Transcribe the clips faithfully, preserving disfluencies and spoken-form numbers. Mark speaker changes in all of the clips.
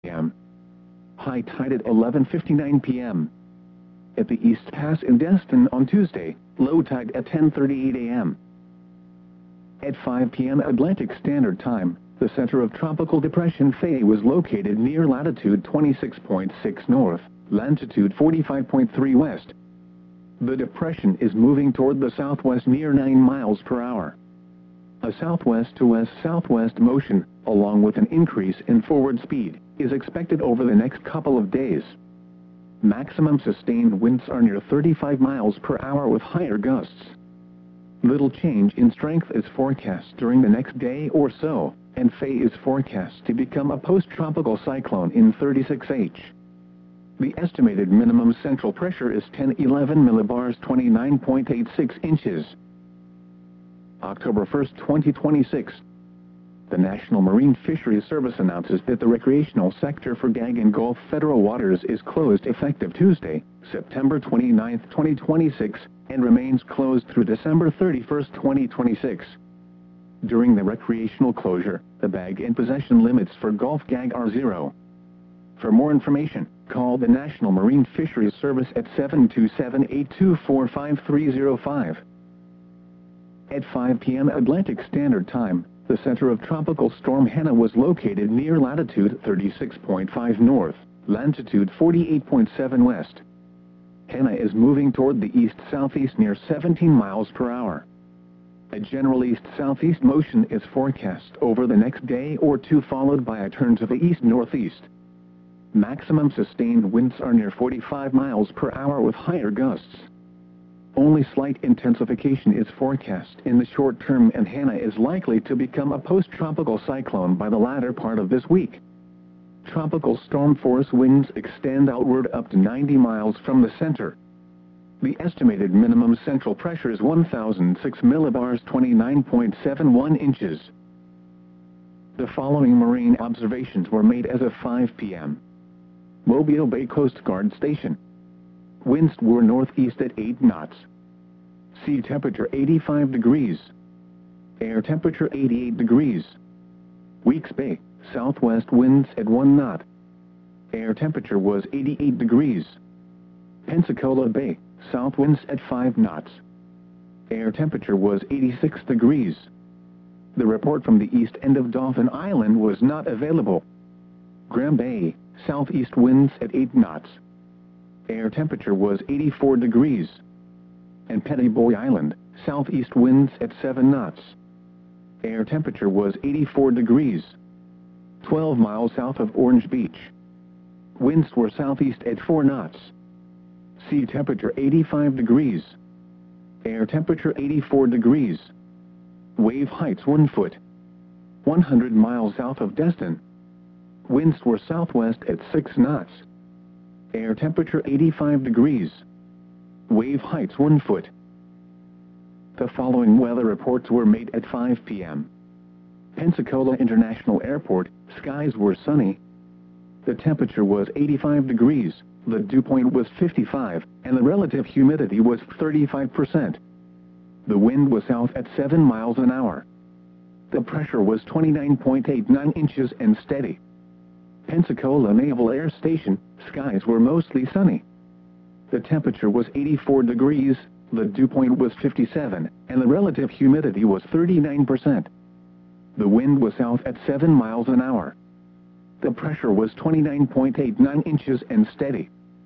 Speaker 1: m High tide at eleven fifty-nine p m At the East Pass in Destin on Tuesday, low tide at ten thirty-eight a m At five p m Atlantic Standard Time, the center of Tropical Depression Faye was located near latitude twenty-six point six north, longitude forty-five point three west. The depression is moving toward the southwest near nine miles per hour. A southwest to west-southwest motion, along with an increase in forward speed, is expected over the next couple of days. Maximum sustained winds are near thirty-five miles per hour with higher gusts. Little change in strength is forecast during the next day or so, and Faye is forecast to become a post-tropical cyclone in thirty-six H. The estimated minimum central pressure is ten eleven millibars, twenty-nine point eight six inches. October first, twenty twenty-six. The National Marine Fisheries Service announces that the recreational sector for Gagan Gulf federal waters is closed effective Tuesday, September twenty-ninth, twenty twenty-six, and remains closed through December thirty-first, twenty twenty-six. During the recreational closure, the bag and possession limits for Gulf Gag are zero. For more information, call the National Marine Fisheries Service at seven two seven, eight two four, five three zero five. At five p m Atlantic Standard Time, the center of Tropical Storm Hannah was located near latitude thirty-six point five north, longitude forty-eight point seven west. Hannah is moving toward the east-southeast near seventeen miles per hour. A general east-southeast motion is forecast over the next day or two, followed by a turn to the east-northeast. Maximum sustained winds are near forty-five miles per hour with higher gusts. Only slight intensification is forecast in the short term, and Hannah is likely to become a post-tropical cyclone by the latter part of this week. Tropical storm force winds extend outward up to ninety miles from the center. The estimated minimum central pressure is one thousand six millibars, twenty-nine point seven one inches. The following marine observations were made as of five p m Mobile Bay Coast Guard Station. Winds were northeast at eight knots. Sea temperature eighty-five degrees. Air temperature eighty-eight degrees. Weeks Bay, southwest winds at one knot. Air temperature was eighty-eight degrees. Pensacola Bay, south winds at five knots. Air temperature was eighty-six degrees. The report from the east end of Dauphin Island was not available. Graham Bay, southeast winds at eight knots. Air temperature was eighty-four degrees. And Petty Boy Island, southeast winds at seven knots. Air temperature was eighty-four degrees. twelve miles south of Orange Beach. Winds were southeast at four knots. Sea temperature eighty-five degrees. Air temperature eighty-four degrees. Wave heights one foot. one hundred miles south of Destin. Winds were southwest at six knots. Air temperature eighty-five degrees. Wave heights one foot. The following weather reports were made at five p m Pensacola International Airport, skies were sunny. The temperature was eighty-five degrees, the dew point was fifty-five, and the relative humidity was thirty-five percent. The wind was south at seven miles an hour. The pressure was twenty-nine point eight nine inches and steady. Pensacola Naval Air Station, skies were mostly sunny. The temperature was eighty-four degrees, the dew point was fifty-seven, and the relative humidity was thirty-nine percent. The wind was south at seven miles an hour. The pressure was twenty-nine point eight nine inches and steady.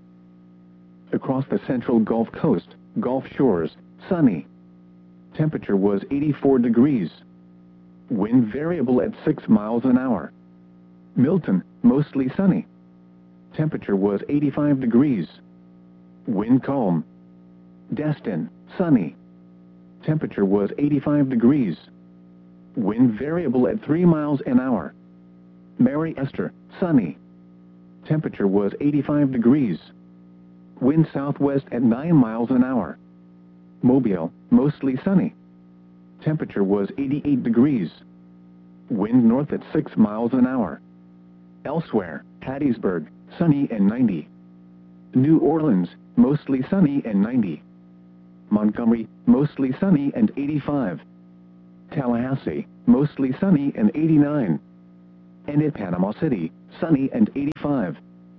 Speaker 1: Across the central Gulf Coast, Gulf Shores, sunny. Temperature was eighty-four degrees. Wind variable at six miles an hour. Milton, mostly sunny. Temperature was eighty-five degrees. Wind calm. Destin, sunny. Temperature was eighty-five degrees. Wind variable at three miles an hour. Mary Esther, sunny. Temperature was eighty-five degrees. Wind southwest at nine miles an hour. Mobile, mostly sunny. Temperature was eighty-eight degrees. Wind north at six miles an hour. Elsewhere, Hattiesburg, sunny and ninety. New Orleans, mostly sunny and ninety. Montgomery, mostly sunny and eighty-five. Tallahassee, mostly sunny and eighty-nine. And at Panama City, sunny and eighty-five.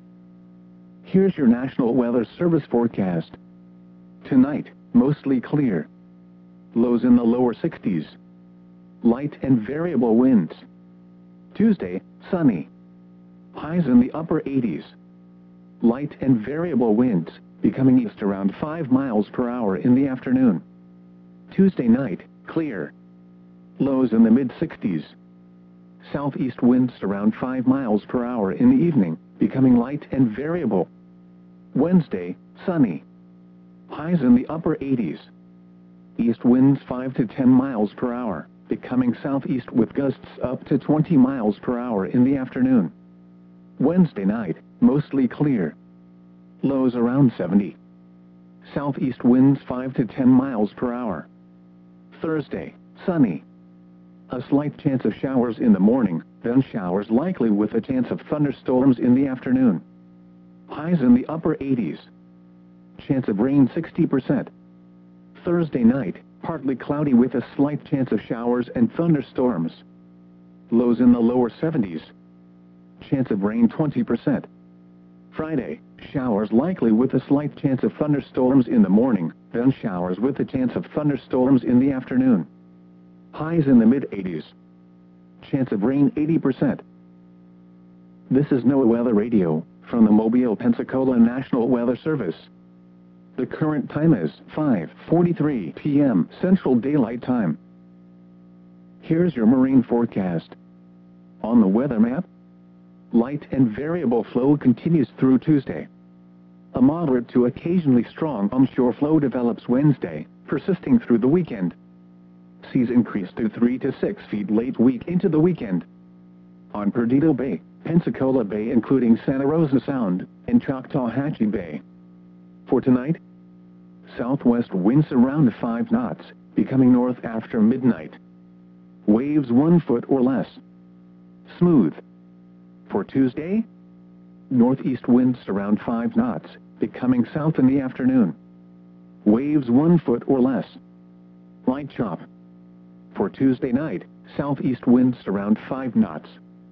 Speaker 1: Here's your National Weather Service forecast. Tonight, mostly clear. Lows in the lower sixties. Light and variable winds. Tuesday, sunny. Highs in the upper eighties. Light and variable winds, becoming east around five miles per hour in the afternoon. Tuesday night, clear. Lows in the mid-sixties. Southeast winds around five miles per hour in the evening, becoming light and variable. Wednesday, sunny. Highs in the upper eighties. East winds five to ten miles per hour, becoming southeast with gusts up to twenty miles per hour in the afternoon. Wednesday night, mostly clear. Lows around seventy. Southeast winds five to ten miles per hour. Thursday, sunny. A slight chance of showers in the morning, then showers likely with a chance of thunderstorms in the afternoon. Highs in the upper eighties. Chance of rain sixty percent. Thursday night, partly cloudy with a slight chance of showers and thunderstorms. Lows in the lower seventies. Chance of rain twenty percent. Friday, showers likely with a slight chance of thunderstorms in the morning, then showers with a chance of thunderstorms in the afternoon. Highs in the mid-eighties. Chance of rain eighty percent. This is NOAA Weather Radio, from the Mobile, Pensacola National Weather Service. The current time is five forty-three p m Central Daylight Time. Here's your marine forecast. On the weather map, light and variable flow continues through Tuesday. A moderate to occasionally strong onshore flow develops Wednesday, persisting through the weekend. Seas increase to three to six feet late week into the weekend. On Perdido Bay, Pensacola Bay including Santa Rosa Sound, and Choctawhatchee Bay. For tonight, southwest winds around five knots, becoming north after midnight. Waves one foot or less. Smooth. For Tuesday, northeast winds around five knots, becoming south in the afternoon. Waves one foot or less. Light chop. For Tuesday night, southeast winds around five knots.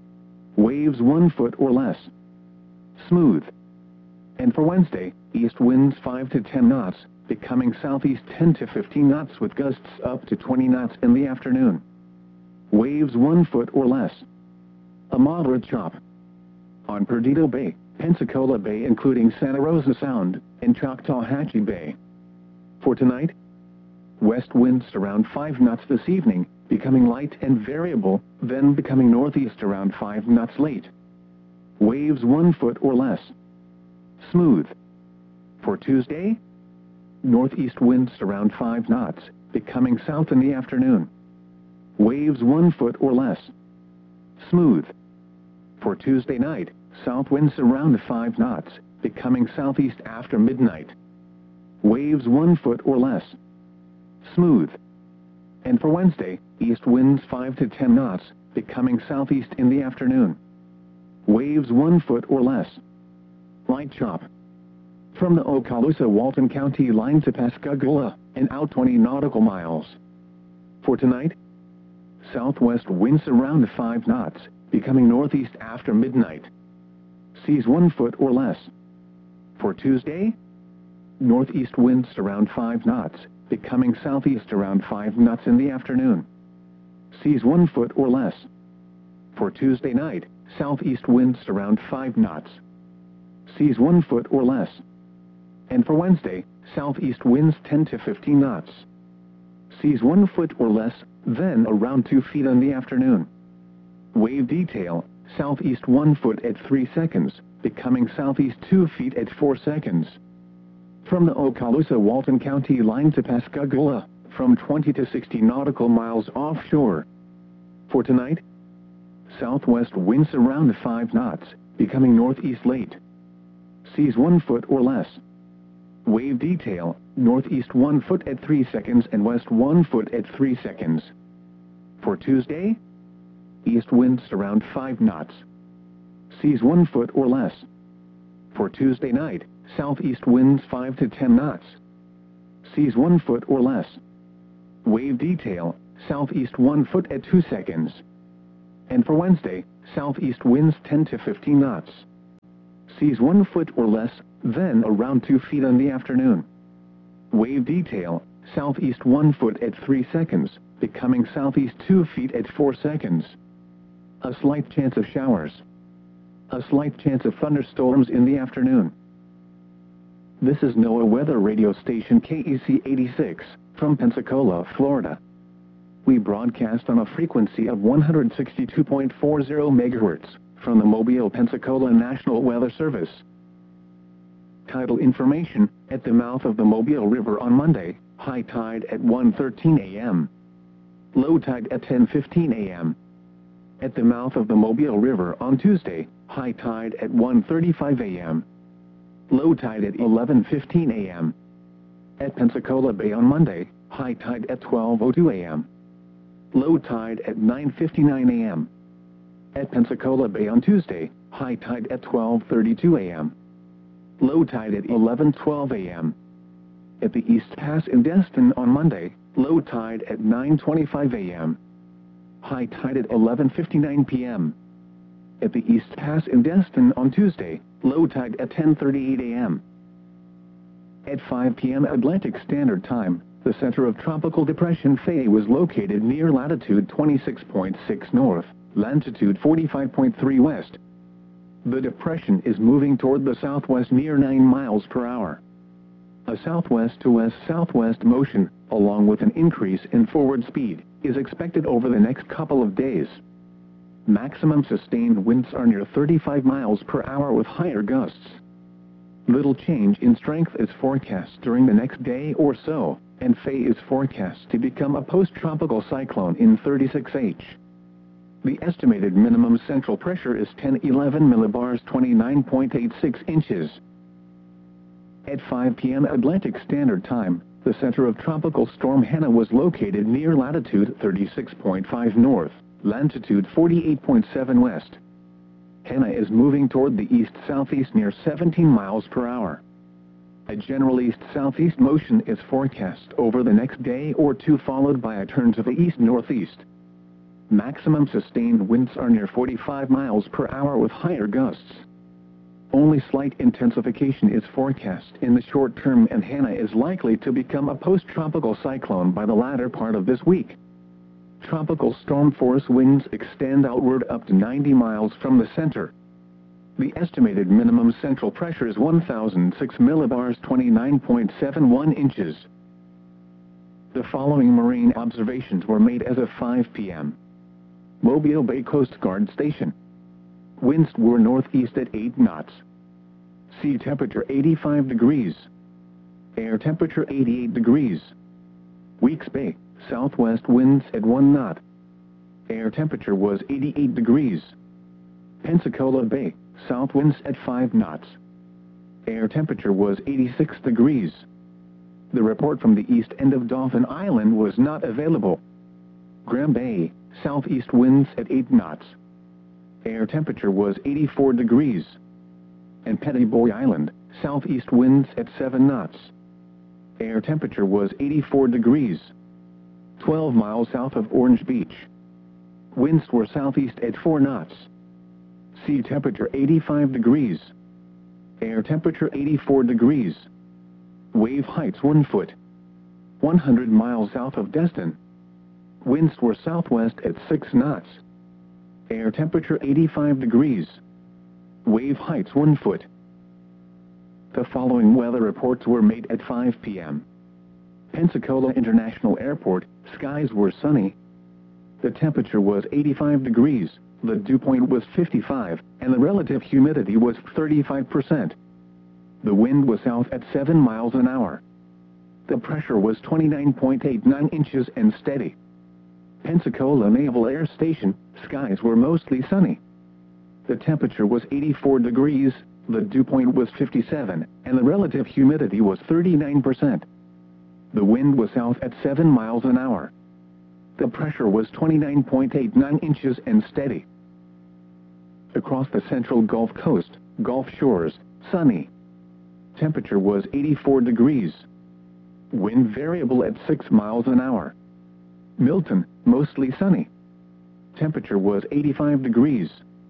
Speaker 1: Waves one foot or less. Smooth. And for Wednesday, east winds five to ten knots, becoming southeast ten to fifteen knots with gusts up to twenty knots in the afternoon. Waves one foot or less. A moderate chop. On Perdido Bay, Pensacola Bay including Santa Rosa Sound, and Choctawhatchee Bay. For tonight, west winds around five knots this evening, becoming light and variable, then becoming northeast around five knots late. Waves one foot or less. Smooth. For Tuesday, northeast winds around five knots, becoming south in the afternoon. Waves one foot or less. Smooth. For Tuesday night, south winds around five knots, becoming southeast after midnight. Waves one foot or less. Smooth. And for Wednesday, east winds five to ten knots, becoming southeast in the afternoon. Waves one foot or less. Light chop. From the Okaloosa-Walton County line to Pascagoula, and out twenty nautical miles. For tonight, southwest winds around five knots, becoming northeast after midnight. Seas one foot or less. For Tuesday, northeast winds around five knots, becoming southeast around five knots in the afternoon. Seas one foot or less. For Tuesday night, southeast winds around five knots. Seas one foot or less. And for Wednesday, southeast winds ten to fifteen knots. Seas one foot or less, then around two feet in the afternoon. Wave detail, southeast one foot at three seconds, becoming southeast two feet at four seconds. From the Okaloosa-Walton County line to Pascagoula, from twenty to sixty nautical miles offshore. For tonight, southwest winds around five knots, becoming northeast late. Seas one foot or less. Wave detail, northeast one foot at three seconds and west one foot at three seconds. For Tuesday, east winds around five knots. Seas one foot or less. For Tuesday night, southeast winds five to ten knots. Seas one foot or less. Wave detail, southeast one foot at two seconds. And for Wednesday, southeast winds ten to fifteen knots. Seas one foot or less, then around two feet in the afternoon. Wave detail, southeast one foot at three seconds, becoming southeast two feet at four seconds. A slight chance of showers. A slight chance of thunderstorms in the afternoon. This is NOAA Weather Radio Station K E C eighty-six, from Pensacola, Florida. We broadcast on a frequency of one hundred sixty-two point four zero megahertz, from the Mobile, Pensacola National Weather Service. Tidal information: at the mouth of the Mobile River on Monday, high tide at one thirteen a m Low tide at ten fifteen a m At the mouth of the Mobile River on Tuesday, high tide at one thirty-five a m Low tide at eleven fifteen a m At Pensacola Bay on Monday, high tide at twelve oh two a m Low tide at nine fifty-nine a m At Pensacola Bay on Tuesday, high tide at twelve thirty-two a m Low tide at eleven twelve a m At the East Pass in Destin on Monday, low tide at nine twenty-five a m High tide at eleven fifty-nine p m At the East Pass in Destin on Tuesday, low tide at ten thirty-eight a m At five p m Atlantic Standard Time, the center of Tropical Depression Faye was located near latitude twenty-six point six north, longitude forty-five point three west. The depression is moving toward the southwest near nine miles per hour. A southwest to west-southwest motion, along with an increase in forward speed, is expected over the next couple of days. Maximum sustained winds are near thirty-five miles per hour with higher gusts. Little change in strength is forecast during the next day or so, and Faye is forecast to become a post-tropical cyclone in thirty-six H. The estimated minimum central pressure is ten eleven millibars, twenty-nine point eight six inches. At five p m Atlantic Standard Time, the center of Tropical Storm Hannah was located near latitude thirty-six point five north, longitude forty-eight point seven west. Hannah is moving toward the east-southeast near seventeen miles per hour. A general east-southeast motion is forecast over the next day or two, followed by a turn to the east-northeast. Maximum sustained winds are near forty-five miles per hour with higher gusts. Only slight intensification is forecast in the short term, and Hannah is likely to become a post-tropical cyclone by the latter part of this week. Tropical storm force winds extend outward up to ninety miles from the center. The estimated minimum central pressure is one thousand six millibars, twenty-nine point seven one inches. The following marine observations were made as of five p m Mobile Bay Coast Guard Station. Winds were northeast at eight knots. Sea temperature eighty-five degrees. Air temperature eighty-eight degrees. Weeks Bay, southwest winds at one knot. Air temperature was eighty-eight degrees. Pensacola Bay, south winds at five knots. Air temperature was eighty-six degrees. The report from the east end of Dauphin Island was not available. Graham Bay, southeast winds at eight knots. Air temperature was eighty-four degrees. And Petty Boy Island, southeast winds at seven knots. Air temperature was eighty-four degrees. twelve miles south of Orange Beach. Winds were southeast at four knots. Sea temperature eighty-five degrees. Air temperature eighty-four degrees. Wave heights one foot. one hundred miles south of Destin. Winds were southwest at six knots. Air temperature eighty-five degrees. Wave heights one foot. The following weather reports were made at five p m Pensacola International Airport, skies were sunny. The temperature was eighty-five degrees, the dew point was fifty-five, and the relative humidity was thirty-five percent. The wind was south at seven miles an hour. The pressure was twenty-nine point eight nine inches and steady. Pensacola Naval Air Station, skies were mostly sunny. The temperature was eighty-four degrees, the dew point was fifty-seven, and the relative humidity was thirty-nine percent. The wind was south at seven miles an hour. The pressure was twenty-nine point eight nine inches and steady. Across the central Gulf Coast, Gulf Shores, sunny. Temperature was eighty-four degrees. Wind variable at six miles an hour. Milton, mostly sunny. Temperature was eighty-five degrees,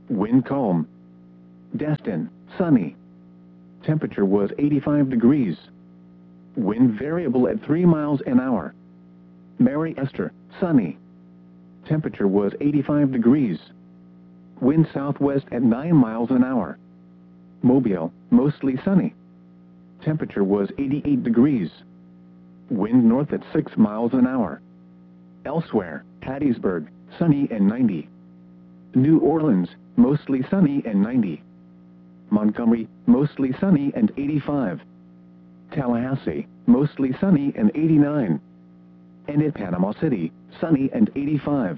Speaker 1: Wind calm. Destin, sunny. Temperature was eighty-five degrees. Wind variable at three miles an hour. Mary Esther, sunny. Temperature was eighty-five degrees. Wind southwest at nine miles an hour. Mobile, mostly sunny. Temperature was eighty-eight degrees. Wind north at six miles an hour. Elsewhere, Hattiesburg, sunny and ninety. New Orleans, mostly sunny and ninety. Montgomery, mostly sunny and eighty-five. Tallahassee, mostly sunny and eighty-nine. And at Panama City, sunny and eighty-five.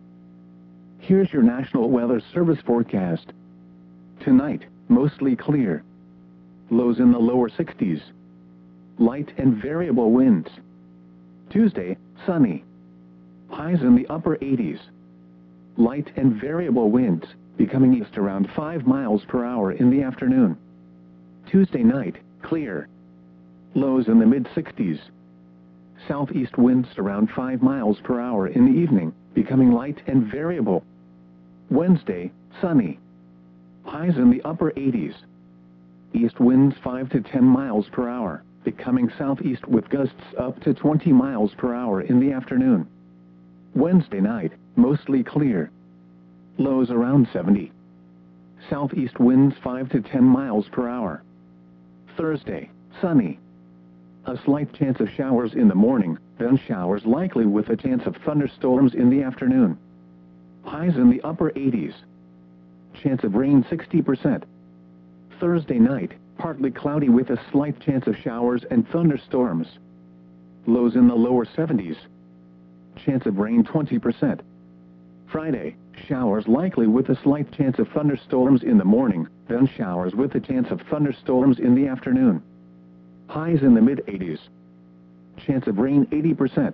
Speaker 1: Here's your National Weather Service forecast. Tonight, mostly clear. Lows in the lower sixties. Light and variable winds. Tuesday, sunny. Highs in the upper eighties. Light and variable winds, becoming east around five miles per hour in the afternoon. Tuesday night, clear. Lows in the mid sixties. Southeast winds around five miles per hour in the evening, becoming light and variable. Wednesday, sunny. Highs in the upper eighties. East winds five to ten miles per hour, becoming southeast with gusts up to twenty miles per hour in the afternoon. Wednesday night, mostly clear. Lows around seventy. Southeast winds five to ten miles per hour. Thursday, sunny. A slight chance of showers in the morning, then showers likely with a chance of thunderstorms in the afternoon. Highs in the upper eighties. Chance of rain sixty percent. Thursday night, partly cloudy with a slight chance of showers and thunderstorms. Lows in the lower seventies. Chance of rain twenty percent. Friday, showers likely with a slight chance of thunderstorms in the morning, then showers with a chance of thunderstorms in the afternoon. Highs in the mid eighties. Chance of rain eighty percent.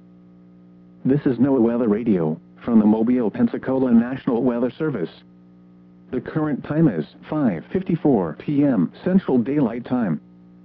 Speaker 1: This is NOAA Weather Radio, from the Mobile, Pensacola National Weather Service. The current time is five fifty-four p m Central Daylight Time.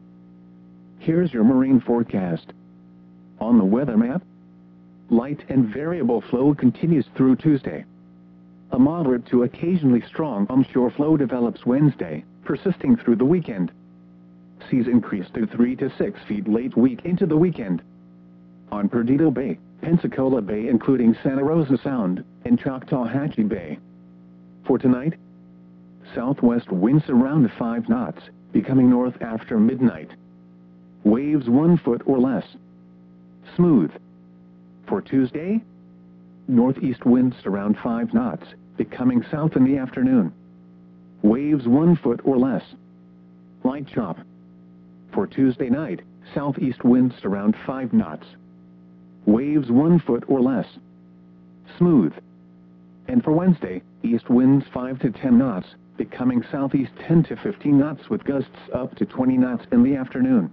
Speaker 1: Here's your marine forecast. On the weather map, light and variable flow continues through Tuesday. A moderate to occasionally strong onshore flow develops Wednesday, persisting through the weekend. Seas increase to three to six feet late week into the weekend. On Perdido Bay, Pensacola Bay including Santa Rosa Sound, and Choctawhatchee Bay. For tonight, southwest winds around five knots, becoming north after midnight. Waves one foot or less. Smooth. For Tuesday, northeast winds around five knots, becoming south in the afternoon. Waves one foot or less. Light chop. For Tuesday night, southeast winds around five knots. Waves one foot or less. Smooth. And for Wednesday, east winds five to ten knots, becoming southeast ten to fifteen knots with gusts up to twenty knots in the afternoon.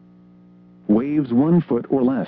Speaker 1: Waves one foot or less.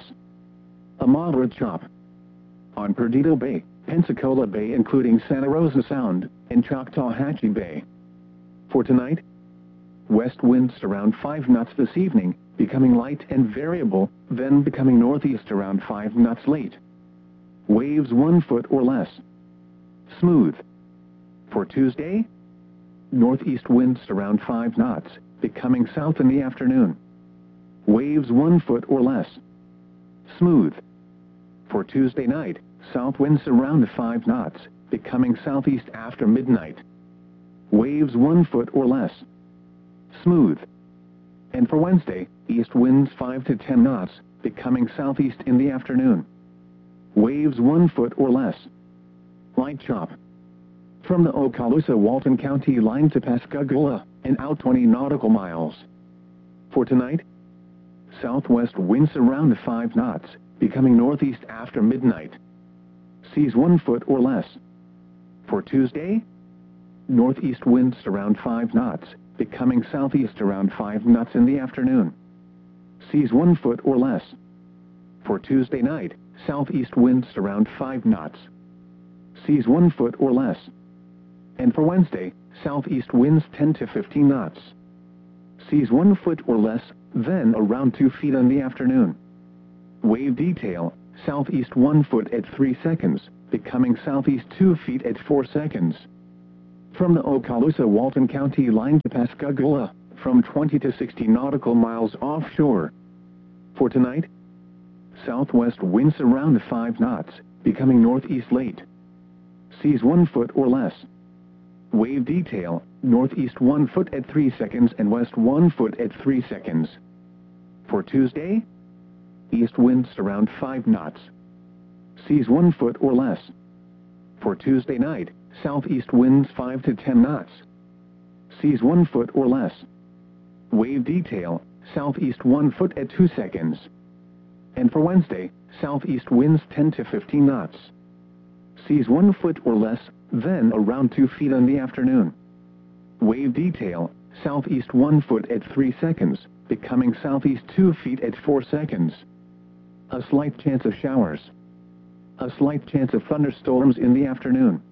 Speaker 1: A moderate chop. On Perdido Bay, Pensacola Bay including Santa Rosa Sound, and Choctawhatchee Bay. For tonight, west winds around five knots this evening, becoming light and variable, then becoming northeast around five knots late. Waves one foot or less. Smooth. For Tuesday, northeast winds around five knots, becoming south in the afternoon. Waves one foot or less. Smooth. For Tuesday night, south winds around five knots, becoming southeast after midnight. Waves one foot or less. Smooth. And for Wednesday, east winds five to ten knots, becoming southeast in the afternoon. Waves one foot or less. Light chop. From the Okaloosa-Walton County line to Pascagoula, and out twenty nautical miles. For tonight, southwest winds around five knots, becoming northeast after midnight. Seas one foot or less. For Tuesday, northeast winds around five knots, becoming southeast around five knots in the afternoon. Seas one foot or less. For Tuesday night, southeast winds around five knots. Seas one foot or less. And for Wednesday, southeast winds ten to fifteen knots. Seas one foot or less, then around two feet in the afternoon. Wave detail, southeast one foot at three seconds, becoming southeast two feet at four seconds. from the Okaloosa-Walton County line to Pascagoula, from twenty to sixty nautical miles offshore. For tonight, southwest winds around five knots, becoming northeast late. Seas one foot or less. Wave detail, northeast one foot at three seconds and west one foot at three seconds. For Tuesday, east winds around five knots. Seas one foot or less. For Tuesday night, southeast winds five to ten knots. Seas one foot or less. Wave detail, southeast one foot at two seconds. And for Wednesday, southeast winds ten to fifteen knots. Seas one foot or less, then around two feet in the afternoon. Wave detail, southeast one foot at three seconds, becoming southeast two feet at four seconds. A slight chance of showers. A slight chance of thunderstorms in the afternoon.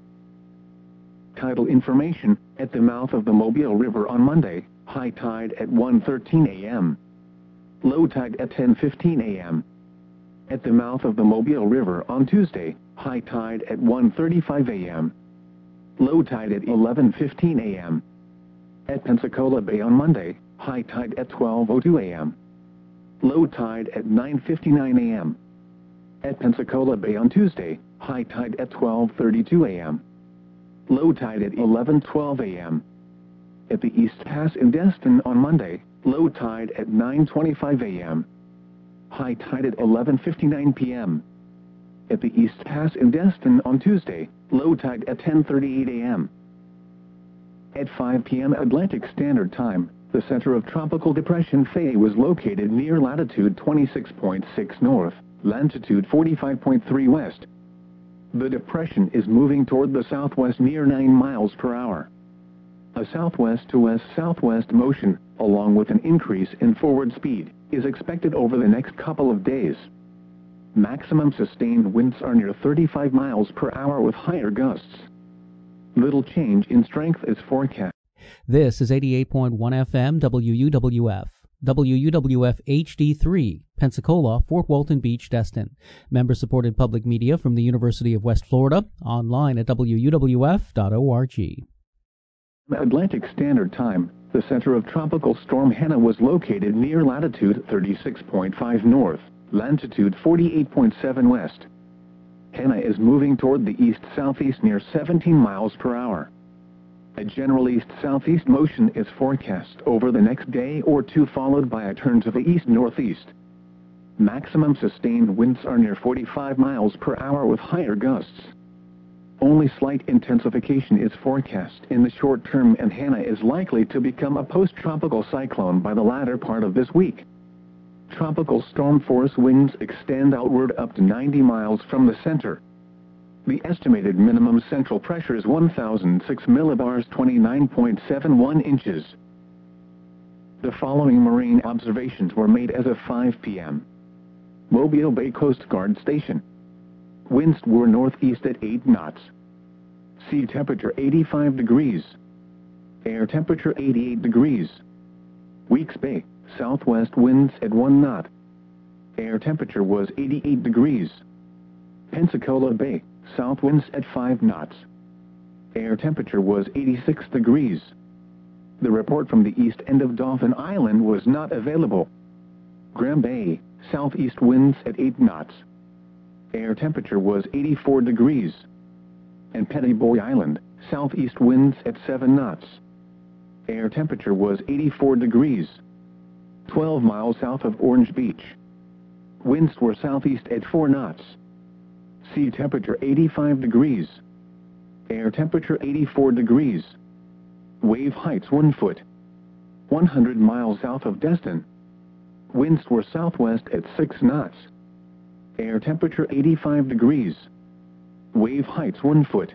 Speaker 1: Tidal information, at the mouth of the Mobile River on Monday, high tide at one thirteen a m Low tide at ten fifteen a m At the mouth of the Mobile River on Tuesday, high tide at one thirty-five a m Low tide at eleven fifteen a m At Pensacola Bay on Monday, high tide at twelve oh two a m Low tide at nine fifty-nine a m At Pensacola Bay on Tuesday, high tide at twelve thirty-two a m Low tide at eleven twelve a m At the East Pass in Destin on Monday, low tide at nine twenty-five a m High tide at eleven fifty-nine p m At the East Pass in Destin on Tuesday, low tide at ten thirty-eight a m At five p m Atlantic Standard Time, the center of Tropical Depression Faye was located near latitude twenty-six point six north, longitude forty-five point three west. The depression is moving toward the southwest near nine miles per hour. A southwest to west-southwest motion, along with an increase in forward speed, is expected over the next couple of days. Maximum sustained winds are near thirty-five miles per hour with higher gusts. Little change in strength is forecast.
Speaker 2: This is eighty-eight point one F M W U W F. W U W F H D three, Pensacola, Fort Walton Beach, Destin. Member-supported public media from the University of West Florida, online at W U W F dot org.
Speaker 1: Atlantic Standard Time, the center of Tropical Storm Hannah was located near latitude thirty-six point five north, longitude forty-eight point seven west. Hannah is moving toward the east-southeast near seventeen miles per hour. A general east-southeast motion is forecast over the next day or two, followed by a turn to the east-northeast. Maximum sustained winds are near forty-five miles per hour with higher gusts. Only slight intensification is forecast in the short term, and Hannah is likely to become a post-tropical cyclone by the latter part of this week. Tropical storm force winds extend outward up to ninety miles from the center. The estimated minimum central pressure is one thousand six millibars, twenty-nine point seven one inches. The following marine observations were made as of five p m Mobile Bay Coast Guard Station. Winds were northeast at eight knots. Sea temperature eighty-five degrees. Air temperature eighty-eight degrees. Weeks Bay, southwest winds at one knot. Air temperature was eighty-eight degrees. Pensacola Bay, south winds at five knots. Air temperature was eighty-six degrees. The report from the east end of Dauphin Island was not available. Graham Bay, southeast winds at eight knots. Air temperature was eighty-four degrees. And Petty Boy Island, southeast winds at seven knots. Air temperature was eighty-four degrees. twelve miles south of Orange Beach. Winds were southeast at four knots. Sea temperature eighty-five degrees. Air temperature eighty-four degrees. Wave heights one foot. one hundred miles south of Destin. Winds were southwest at six knots. Air temperature eighty-five degrees. Wave heights one foot.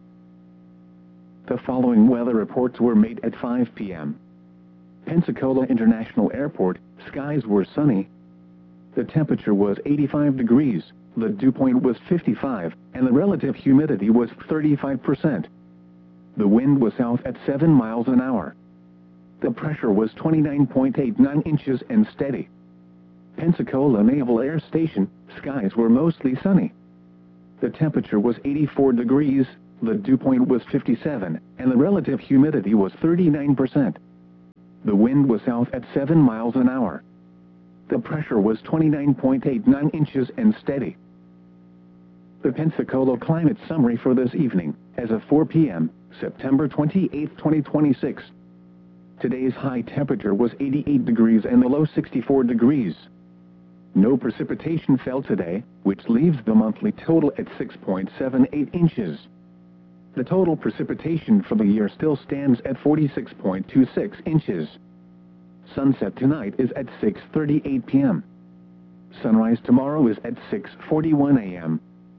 Speaker 1: The following weather reports were made at five p m Pensacola International Airport, skies were sunny. The temperature was eighty-five degrees, the dew point was fifty-five, and the relative humidity was thirty-five percent. The wind was south at seven miles an hour. The pressure was twenty-nine point eight nine inches and steady. Pensacola Naval Air Station, skies were mostly sunny. The temperature was eighty-four degrees, The dew point was fifty-seven, and the relative humidity was thirty-nine percent. The wind was south at seven miles an hour. The pressure was twenty-nine point eight nine inches and steady. The Pensacola climate summary for this evening, as of four p m, September twenty-eighth, twenty twenty-six. Today's high temperature was eighty-eight degrees and the low sixty-four degrees. No precipitation fell today, which leaves the monthly total at six point seven eight inches. The total precipitation for the year still stands at forty-six point two six inches. Sunset tonight is at six thirty-eight p m Sunrise tomorrow is at six forty-one a m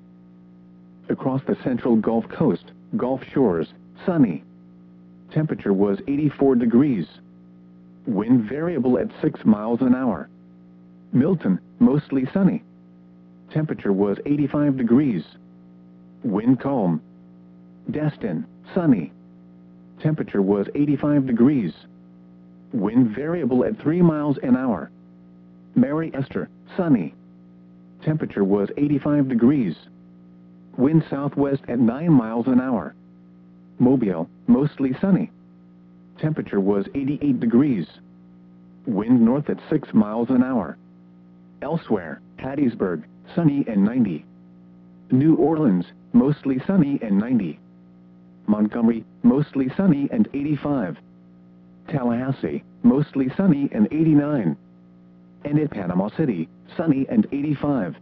Speaker 1: Across the central Gulf Coast, Gulf Shores, sunny. Temperature was eighty-four degrees. Wind variable at six miles an hour. Milton, mostly sunny. Temperature was eighty-five degrees. Wind calm. Destin, sunny. Temperature was eighty-five degrees. Wind variable at three miles an hour. Mary Esther, sunny. Temperature was eighty-five degrees. Wind southwest at nine miles an hour. Mobile, mostly sunny. Temperature was eighty-eight degrees. Wind north at six miles an hour. Elsewhere, Hattiesburg, sunny and ninety. New Orleans, mostly sunny and ninety. Montgomery, mostly sunny and eighty-five. Tallahassee, mostly sunny and eighty-nine. And at Panama City, sunny and eighty-five.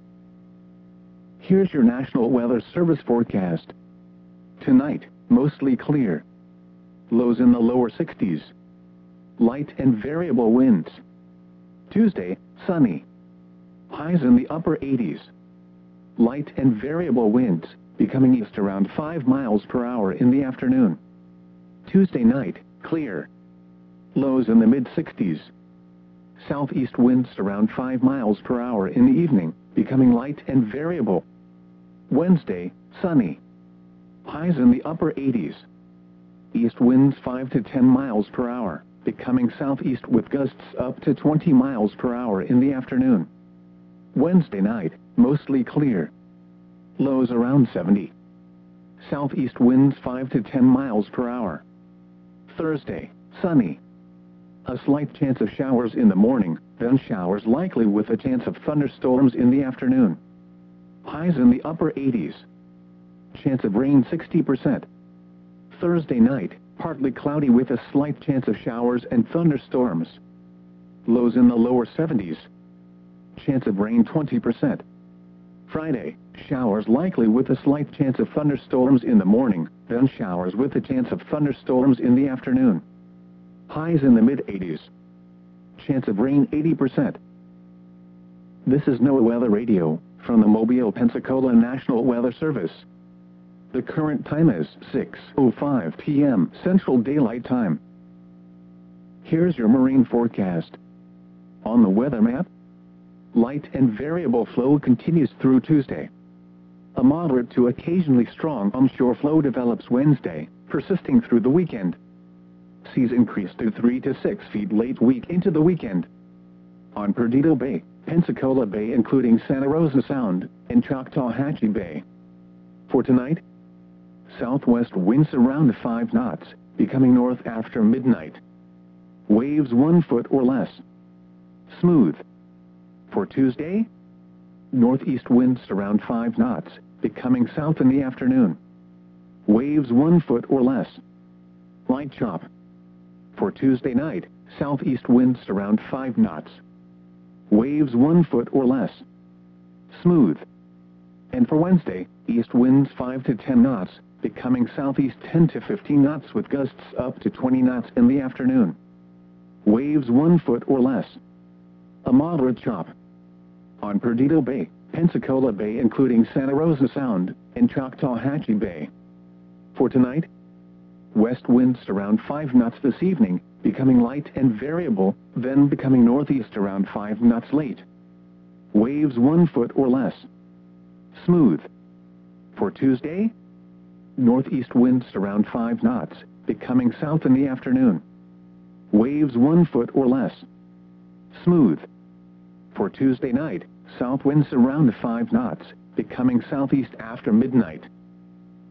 Speaker 1: Here's your National Weather Service forecast. Tonight, mostly clear. Lows in the lower sixties. Light and variable winds. Tuesday, sunny. Highs in the upper eighties. Light and variable winds, becoming east around five miles per hour in the afternoon. Tuesday night, clear. Lows in the mid-sixties. Southeast winds around five miles per hour in the evening, becoming light and variable. Wednesday, sunny. Highs in the upper eighties. East winds five to ten miles per hour, becoming southeast with gusts up to twenty miles per hour in the afternoon. Wednesday night, mostly clear. Lows around seventy. Southeast winds five to ten miles per hour. Thursday, sunny. A slight chance of showers in the morning, then showers likely with a chance of thunderstorms in the afternoon. Highs in the upper eighties. Chance of rain sixty percent. Thursday night, partly cloudy with a slight chance of showers and thunderstorms. Lows in the lower seventies. Chance of rain twenty percent. Friday, showers likely with a slight chance of thunderstorms in the morning, then showers with a chance of thunderstorms in the afternoon. Highs in the mid-eighties. Chance of rain eighty percent. This is NOAA Weather Radio, from the Mobile, Pensacola National Weather Service. The current time is six oh five p m Central Daylight Time. Here's your marine forecast. On the weather map, light and variable flow continues through Tuesday. A moderate to occasionally strong onshore flow develops Wednesday, persisting through the weekend. Seas increase to three to six feet late week into the weekend. On Perdido Bay, Pensacola Bay including Santa Rosa Sound, and Choctawhatchee Bay. For tonight, southwest winds around five knots, becoming north after midnight. Waves one foot or less. Smooth. For Tuesday, northeast winds around five knots, becoming south in the afternoon. Waves one foot or less. Light chop. For Tuesday night, southeast winds around five knots. Waves one foot or less. Smooth. And for Wednesday, east winds five to ten knots, becoming southeast ten to fifteen knots with gusts up to twenty knots in the afternoon. Waves one foot or less. A moderate chop. On Perdido Bay, Pensacola Bay including Santa Rosa Sound, and Choctawhatchee Bay. For tonight, west winds around five knots this evening, becoming light and variable, then becoming northeast around five knots late. Waves one foot or less. Smooth. For Tuesday, northeast winds around five knots, becoming south in the afternoon. Waves one foot or less. Smooth. For Tuesday night, south winds around five knots, becoming southeast after midnight.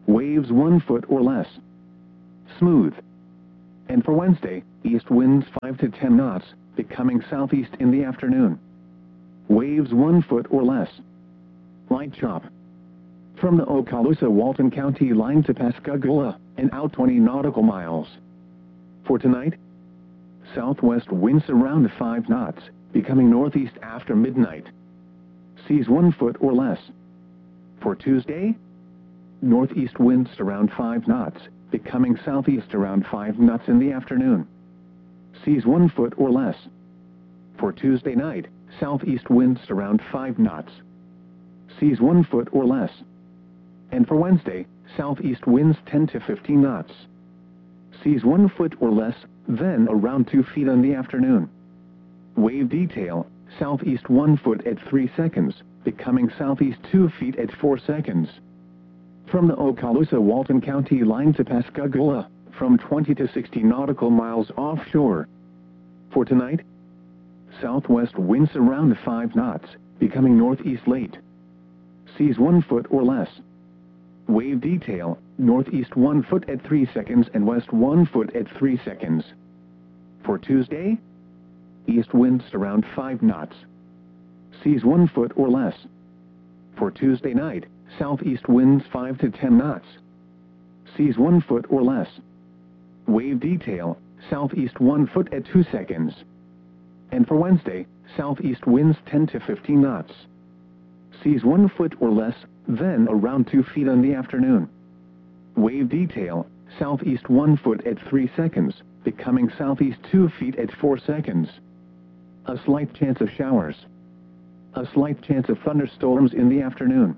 Speaker 1: Waves one foot or less. Smooth. And for Wednesday, east winds five to ten knots, becoming southeast in the afternoon. Waves one foot or less. Light chop. From the Okaloosa-Walton County line to Pascagoula, and out twenty nautical miles. For tonight, southwest winds around five knots, becoming northeast after midnight. Seas one foot or less. For Tuesday, northeast winds around five knots, becoming southeast around five knots in the afternoon. Seas one foot or less. For Tuesday night, southeast winds around five knots. Seas one foot or less. And for Wednesday, southeast winds ten to fifteen knots. Seas one foot or less, then around two feet in the afternoon. Wave detail, southeast one foot at three seconds, becoming southeast two feet at four seconds. From the Okaloosa-Walton County line to Pascagoula, from twenty to sixty nautical miles offshore. For tonight, southwest winds around five knots, becoming northeast late. Seas one foot or less. Wave detail, northeast one foot at three seconds and west one foot at three seconds. For Tuesday, east winds around five knots. Seas one foot or less. For Tuesday night, southeast winds five to ten knots. Seas one foot or less. Wave detail, southeast one foot at two seconds. And for Wednesday, southeast winds ten to fifteen knots. Seas one foot or less, then around two feet in the afternoon. Wave detail, southeast one foot at three seconds, becoming southeast two feet at four seconds. A slight chance of showers. A slight chance of thunderstorms in the afternoon.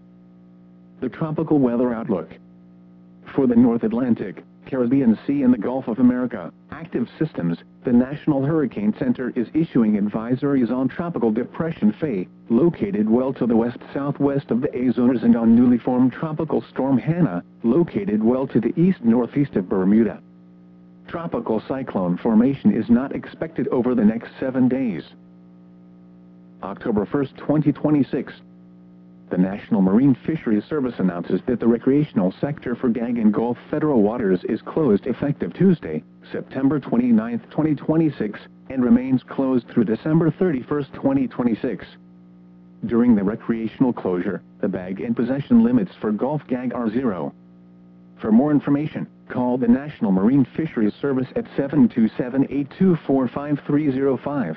Speaker 1: The tropical weather outlook. For the North Atlantic, Caribbean Sea and the Gulf of America, active systems, the National Hurricane Center is issuing advisories on Tropical Depression Faye, located well to the west-southwest of the Azores, and on newly formed Tropical Storm Hannah, located well to the east-northeast of Bermuda. Tropical cyclone formation is not expected over the next seven days. October first, twenty twenty-six. The National Marine Fisheries Service announces that the recreational sector for Gag and Gulf federal waters is closed effective Tuesday, September twenty-ninth, twenty twenty-six, and remains closed through December thirty-first, twenty twenty-six. During the recreational closure, the bag and possession limits for Gulf Gag are zero. For more information, call the National Marine Fisheries Service at seven two seven, eight two four, five three zero five.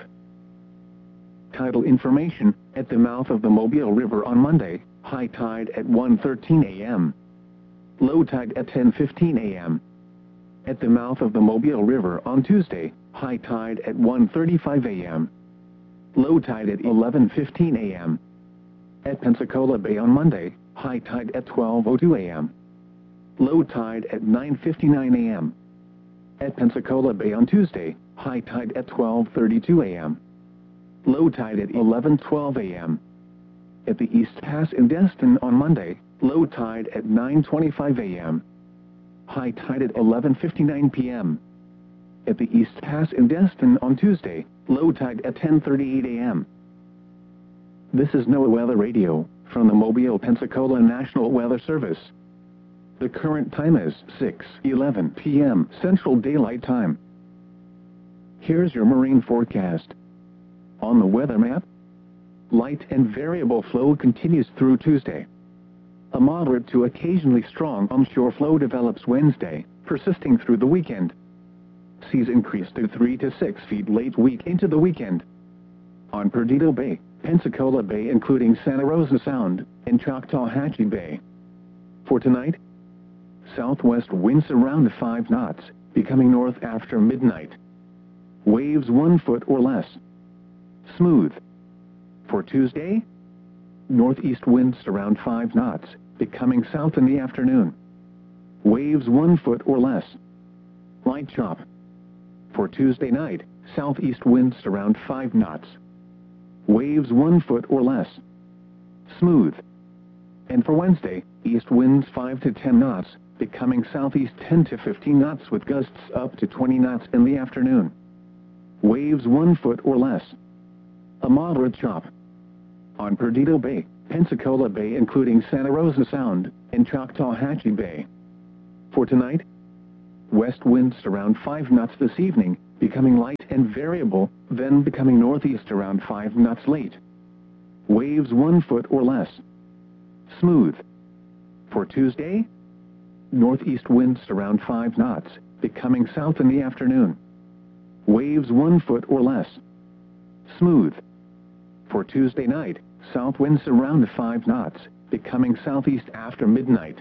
Speaker 1: Tidal information, at the mouth of the Mobile River on Monday, high tide at one thirteen a m Low tide at ten fifteen a m At the mouth of the Mobile River on Tuesday, high tide at one thirty-five a m Low tide at eleven fifteen a m At Pensacola Bay on Monday, high tide at twelve oh two a m Low tide at nine fifty-nine a m At Pensacola Bay on Tuesday, high tide at twelve thirty-two a m Low tide at eleven twelve a m At the East Pass in Destin on Monday, low tide at nine twenty-five a m High tide at eleven fifty-nine p m At the East Pass in Destin on Tuesday, low tide at ten thirty-eight a m This is NOAA Weather Radio, from the Mobile, Pensacola National Weather Service. The current time is six eleven p m Central Daylight Time. Here's your marine forecast. On the weather map, light and variable flow continues through Tuesday. A moderate to occasionally strong onshore flow develops Wednesday, persisting through the weekend. Seas increase to three to six feet late week into the weekend. On Perdido Bay, Pensacola Bay including Santa Rosa Sound, and Choctawhatchee Bay. For tonight, southwest winds around five knots, becoming north after midnight. Waves one foot or less. Smooth. For Tuesday, northeast winds around five knots, becoming south in the afternoon. Waves one foot or less. Light chop. For Tuesday night, southeast winds around five knots. Waves one foot or less. Smooth. And for Wednesday, east winds five to ten knots, becoming southeast ten to fifteen knots with gusts up to twenty knots in the afternoon. Waves one foot or less. A moderate chop. On Perdido Bay, Pensacola Bay including Santa Rosa Sound, and Choctawhatchee Bay. For tonight, west winds around five knots this evening, becoming light and variable, then becoming northeast around five knots late. Waves one foot or less. Smooth. For Tuesday, northeast winds around five knots, becoming south in the afternoon. Waves one foot or less. Smooth. For Tuesday night, south winds around five knots, becoming southeast after midnight.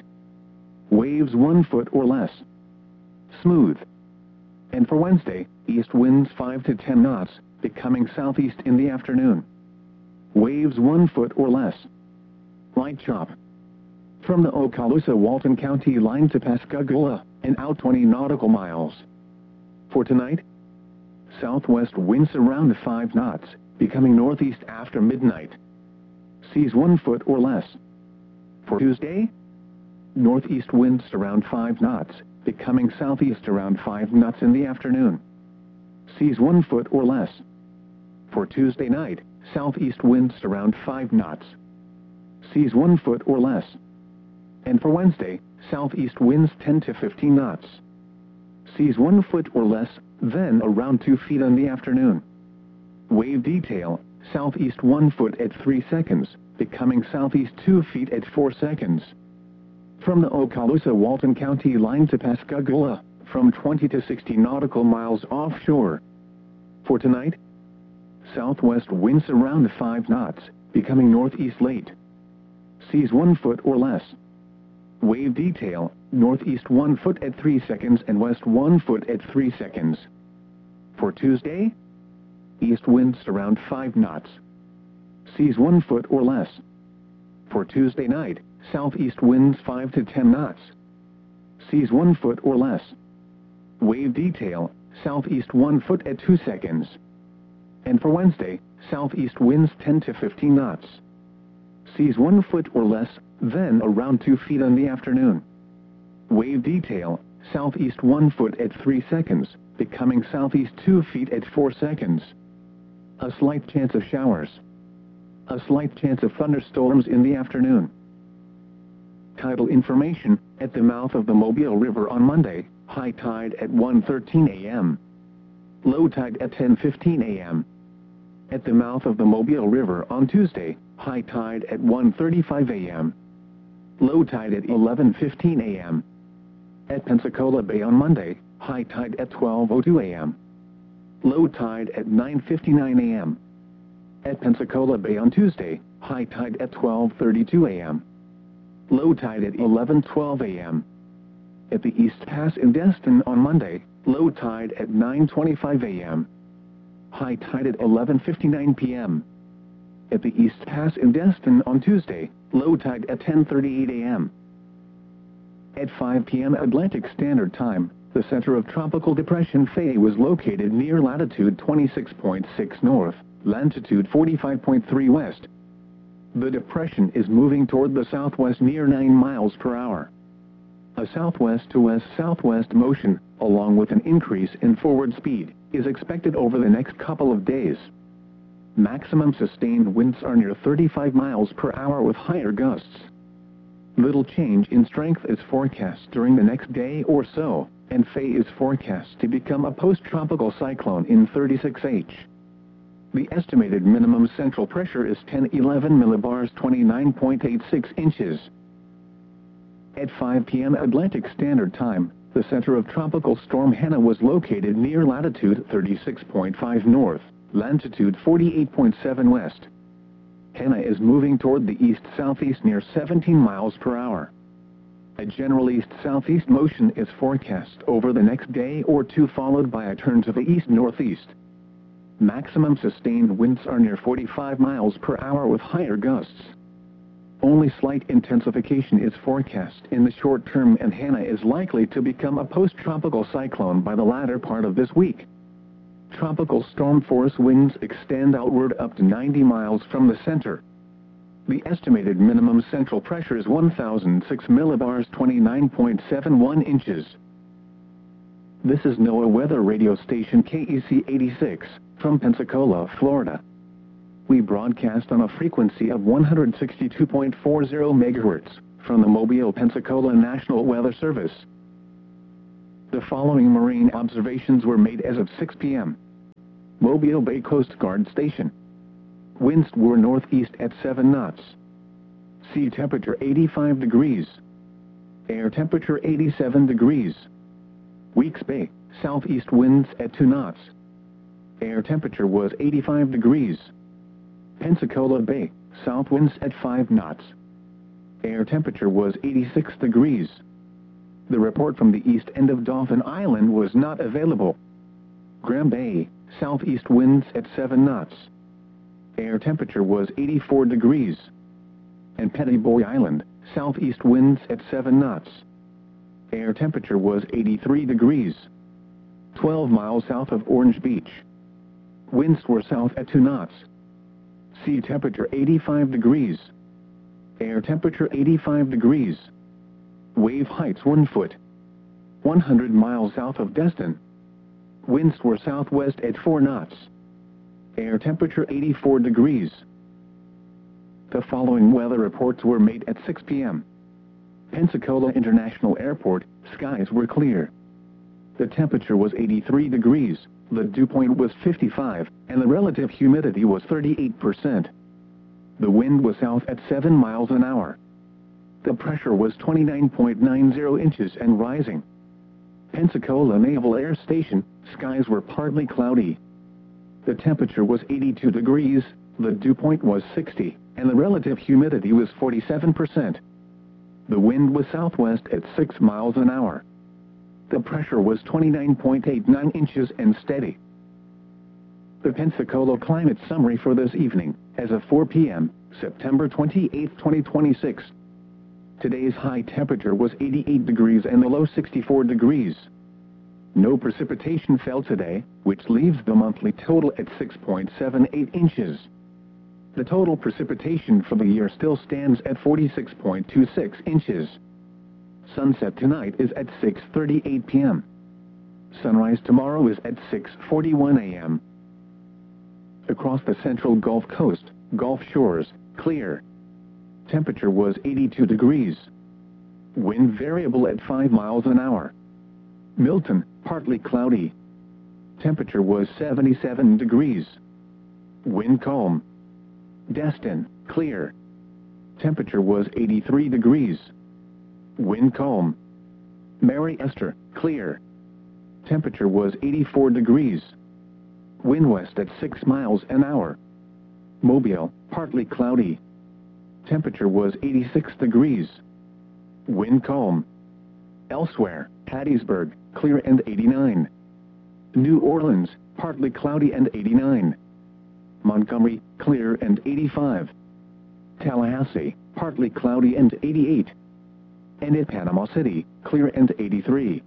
Speaker 1: Waves one foot or less. Smooth. And for Wednesday, east winds five to ten knots, becoming southeast in the afternoon. Waves one foot or less. Light chop. From the Okaloosa-Walton County line to Pascagoula, and out twenty nautical miles. For tonight, southwest winds around five knots, becoming northeast after midnight. Seas one foot or less. For Tuesday, northeast winds around five knots, becoming southeast around five knots in the afternoon. Seas one foot or less. For Tuesday night, southeast winds around five knots. Seas one foot or less. And for Wednesday, southeast winds ten to fifteen knots. Seas one foot or less, then around two feet in the afternoon. Wave detail, southeast one foot at three seconds, becoming southeast two feet at four seconds. From the Okaloosa-Walton County line to Pascagoula, from twenty to sixty nautical miles offshore. For tonight, southwest winds around five knots, becoming northeast late. Seas one foot or less. Wave detail, northeast one foot at three seconds and west one foot at three seconds. For Tuesday, east winds around five knots. Seas one foot or less. For Tuesday night, southeast winds five to ten knots. Seas one foot or less. Wave detail, southeast one foot at two seconds. And for Wednesday, southeast winds ten to fifteen knots. Seas one foot or less, then around two feet in the afternoon. Wave detail, southeast one foot at three seconds, becoming southeast two feet at four seconds. A slight chance of showers. A slight chance of thunderstorms in the afternoon. Tidal information, at the mouth of the Mobile River on Monday, high tide at one thirteen a m Low tide at ten fifteen a m At the mouth of the Mobile River on Tuesday, high tide at one thirty-five a m Low tide at eleven fifteen a m At Pensacola Bay on Monday, high tide at twelve oh two a m Low tide at nine fifty-nine a m At Pensacola Bay on Tuesday, high tide at twelve thirty-two a m Low tide at eleven twelve a m At the East Pass in Destin on Monday, low tide at nine twenty-five a m High tide at eleven fifty-nine p m At the East Pass in Destin on Tuesday, low tide at ten thirty-eight a m At five p m Atlantic Standard Time, the center of Tropical Depression Faye was located near latitude twenty-six point six north, longitude forty-five point three west. The depression is moving toward the southwest near nine miles per hour. A southwest to west-southwest motion, along with an increase in forward speed, is expected over the next couple of days. Maximum sustained winds are near thirty-five miles per hour with higher gusts. Little change in strength is forecast during the next day or so, and Faye is forecast to become a post-tropical cyclone in thirty-six H. The estimated minimum central pressure is ten eleven millibars, twenty-nine point eight six inches. At five p m Atlantic Standard Time, the center of Tropical Storm Hannah was located near latitude thirty-six point five north, longitude forty-eight point seven west. Hannah is moving toward the east-southeast near seventeen miles per hour. A general east-southeast motion is forecast over the next day or two, followed by a turn to the east-northeast. Maximum sustained winds are near forty-five miles per hour with higher gusts. Only slight intensification is forecast in the short term, and Hannah is likely to become a post-tropical cyclone by the latter part of this week. Tropical storm force winds extend outward up to ninety miles from the center. The estimated minimum central pressure is one thousand six millibars, twenty-nine point seven one inches. This is NOAA Weather Radio Station K E C eighty-six, from Pensacola, Florida. We broadcast on a frequency of one hundred sixty-two point four zero megahertz from the Mobile, Pensacola National Weather Service. The following marine observations were made as of six p m Mobile Bay Coast Guard Station. Winds were northeast at seven knots. Sea temperature eighty-five degrees. Air temperature eighty-seven degrees. Weeks Bay, southeast winds at two knots. Air temperature was eighty-five degrees. Pensacola Bay, south winds at five knots. Air temperature was eighty-six degrees. The report from the east end of Dauphin Island was not available. Graham Bay, southeast winds at seven knots. Air temperature was eighty-four degrees. And Pettiboy Island, southeast winds at seven knots. Air temperature was eighty-three degrees. twelve miles south of Orange Beach. Winds were south at two knots. Sea temperature eighty-five degrees. Air temperature eighty-five degrees. Wave heights one foot. one hundred miles south of Destin. Winds were southwest at four knots. Air temperature eighty-four degrees. The following weather reports were made at six p m Pensacola International Airport, skies were clear. The temperature was eighty-three degrees, the dew point was fifty-five, and the relative humidity was thirty-eight percent. The wind was south at seven miles an hour. The pressure was twenty-nine point nine zero inches and rising. Pensacola Naval Air Station, skies were partly cloudy. The temperature was eighty-two degrees, the dew point was sixty, and the relative humidity was forty-seven percent. The wind was southwest at six miles an hour. The pressure was twenty-nine point eight nine inches and steady. The Pensacola climate summary for this evening, as of four p m, September twenty-eighth, twenty twenty-six. Today's high temperature was eighty-eight degrees and the low sixty-four degrees. No precipitation fell today, which leaves the monthly total at six point seven eight inches. The total precipitation for the year still stands at forty-six point two six inches. Sunset tonight is at six thirty-eight p m Sunrise tomorrow is at six forty-one a m Across the central Gulf Coast, Gulf Shores, clear. Temperature was eighty-two degrees. Wind variable at five miles an hour. Milton, partly cloudy. Temperature was seventy-seven degrees. Wind calm. Destin, clear. Temperature was eighty-three degrees. Wind calm. Mary Esther, clear. Temperature was eighty-four degrees. Wind west at six miles an hour. Mobile, partly cloudy. Temperature was eighty-six degrees. Wind calm. Elsewhere, Hattiesburg, clear and eighty-nine. New Orleans, partly cloudy and eighty-nine. Montgomery, clear and eighty-five. Tallahassee, partly cloudy and eighty-eight. And at Panama City, clear and eighty-three.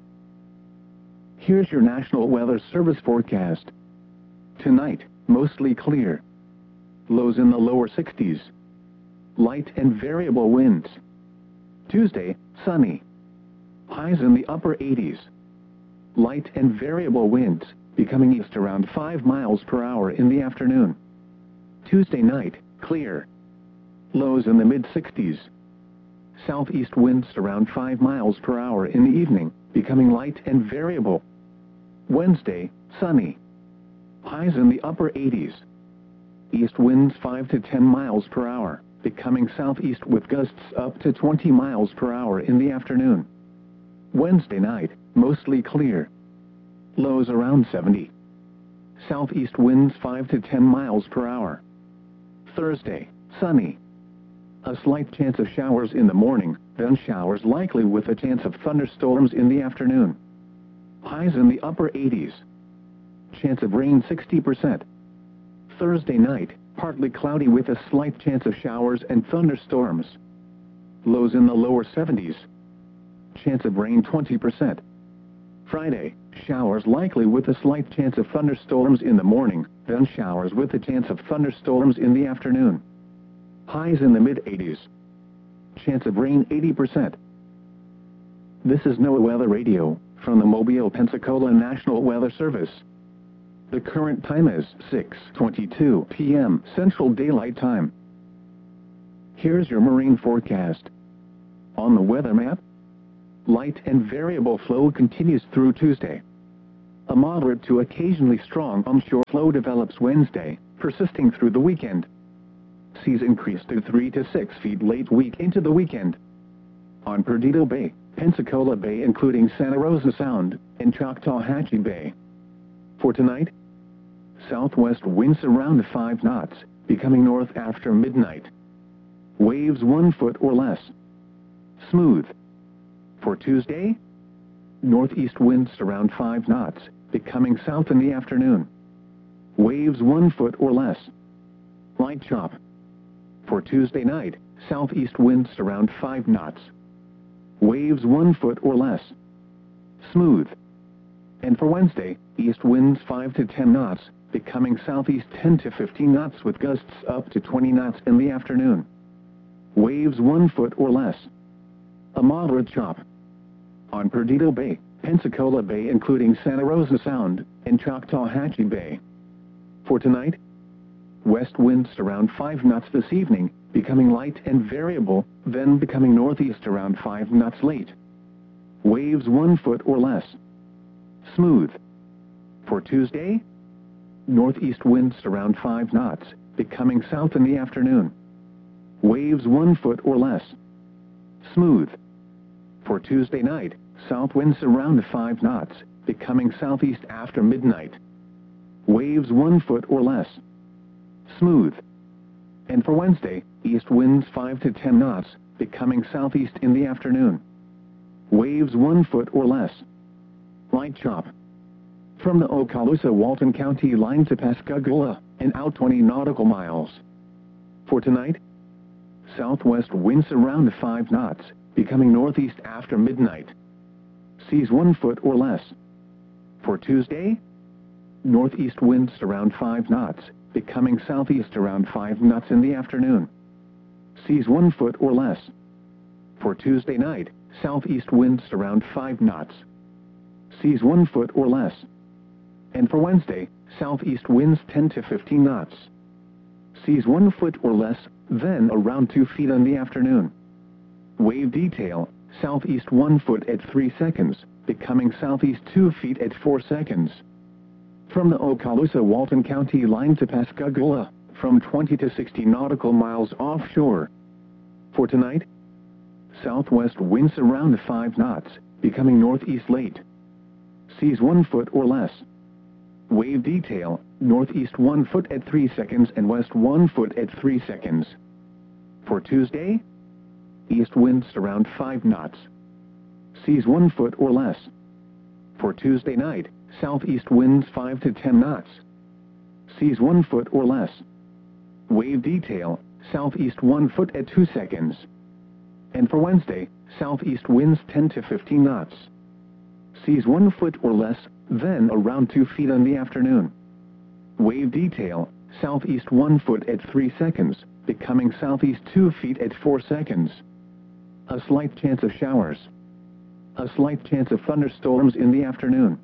Speaker 1: Here's your National Weather Service forecast. Tonight, mostly clear. Lows in the lower sixties. Light and variable winds. Tuesday, sunny. Highs in the upper eighties. Light and variable winds, becoming east around five miles per hour in the afternoon. Tuesday night, clear. Lows in the mid-sixties. Southeast winds around five miles per hour in the evening, becoming light and variable. Wednesday, sunny. Highs in the upper eighties. East winds five to ten miles per hour, becoming southeast with gusts up to twenty miles per hour in the afternoon. Wednesday night, mostly clear. Lows around seventy. Southeast winds five to ten miles per hour. Thursday, sunny. A slight chance of showers in the morning, then showers likely with a chance of thunderstorms in the afternoon. Highs in the upper eighties. Chance of rain sixty percent. Thursday night, partly cloudy with a slight chance of showers and thunderstorms. Lows in the lower seventies. Chance of rain twenty percent. Friday, showers likely with a slight chance of thunderstorms in the morning, then showers with a chance of thunderstorms in the afternoon. Highs in the mid-eighties. Chance of rain eighty percent. This is NOAA Weather Radio, from the Mobile, Pensacola National Weather Service. The current time is six twenty-two p m Central Daylight Time. Here's your marine forecast. On the weather map, light and variable flow continues through Tuesday. A moderate to occasionally strong onshore flow develops Wednesday, persisting through the weekend. Seas increase to three to six feet late week into the weekend. On Perdido Bay, Pensacola Bay including Santa Rosa Sound, and Choctawhatchee Bay. For tonight, southwest winds around five knots, becoming north after midnight. Waves one foot or less. Smooth. For Tuesday, northeast winds around five knots, becoming south in the afternoon. Waves one foot or less. Light chop. For Tuesday night, southeast winds around five knots. Waves one foot or less. Smooth. And for Wednesday, east winds five to ten knots, becoming southeast ten to fifteen knots with gusts up to twenty knots in the afternoon. Waves one foot or less. A moderate chop. On Perdido Bay, Pensacola Bay including Santa Rosa Sound, and Choctawhatchee Bay. For tonight, west winds around five knots this evening, becoming light and variable, then becoming northeast around five knots late. Waves one foot or less. Smooth. For Tuesday, northeast winds around five knots, becoming south in the afternoon. Waves one foot or less. Smooth. For Tuesday night, south winds around five knots, becoming southeast after midnight. Waves one foot or less. Smooth. And for Wednesday, east winds five to ten knots, becoming southeast in the afternoon. Waves one foot or less. Light chop. From the Okaloosa-Walton County line to Pascagoula, and out twenty nautical miles. For tonight, southwest winds around five knots, becoming northeast after midnight. Seas one foot or less. For Tuesday, northeast winds around five knots, becoming southeast around five knots in the afternoon. Seas one foot or less. For Tuesday night, southeast winds around five knots. Seas one foot or less. And for Wednesday, southeast winds ten to fifteen knots. Seas one foot or less, then around two feet in the afternoon. Wave detail, southeast one foot at three seconds, becoming southeast two feet at four seconds. From the Okaloosa-Walton County line to Pascagoula, from twenty to sixty nautical miles offshore. For tonight, southwest winds around five knots, becoming northeast late. Seas one foot or less. Wave detail, northeast one foot at three seconds and west one foot at three seconds. For Tuesday, east winds around five knots. Seas one foot or less. For Tuesday night, southeast winds five to ten knots. Seas one foot or less. Wave detail, southeast one foot at two seconds. And for Wednesday, southeast winds ten to fifteen knots. Seas one foot or less, then around two feet in the afternoon. Wave detail, southeast one foot at three seconds, becoming southeast two feet at four seconds. A slight chance of showers. A slight chance of thunderstorms in the afternoon.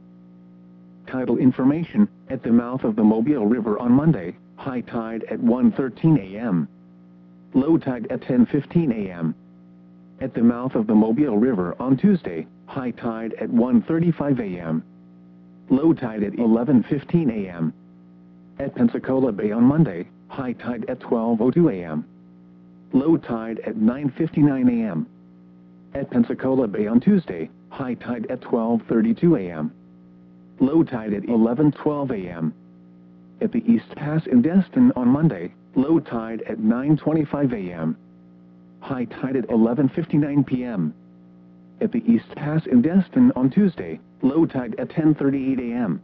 Speaker 1: Tidal information, at the mouth of the Mobile River on Monday, high tide at one thirteen a m Low tide at ten fifteen a m At the mouth of the Mobile River on Tuesday, high tide at one thirty-five a m Low tide at eleven fifteen a m At Pensacola Bay on Monday, high tide at twelve oh two a m Low tide at nine fifty-nine a m At Pensacola Bay on Tuesday, high tide at twelve thirty-two a m Low tide at eleven twelve a m At the East Pass in Destin on Monday, low tide at nine twenty-five a m High tide at eleven fifty-nine p m At the East Pass in Destin on Tuesday, low tide at ten thirty-eight a m